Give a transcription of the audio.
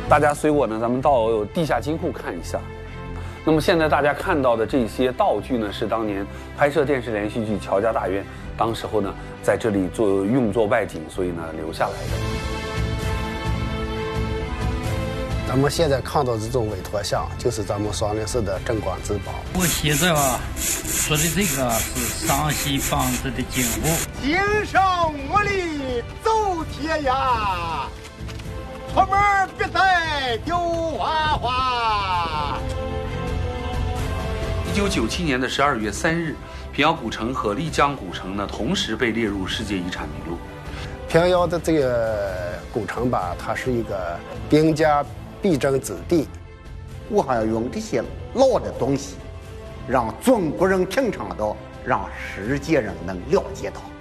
大家随我呢，咱们到地下金库看一下。那么现在大家看到的这些道具呢，是当年拍摄电视连续剧《乔家大院》当时候呢在这里用作外景，所以呢留下来的。 咱们现在看到这种委托像，就是咱们双林市的镇馆之宝。 我现在说的这个是山西梆子的景物。 今生我里走天涯，出门别带丢花花。 1997年的12月3日，平遥古城和丽江古城呢同时被列入世界遗产名录。 平遥的这个古城吧，它是一个兵家必争之地。 我还要用这些老的东西，让中国人品尝到，让世界人能了解到。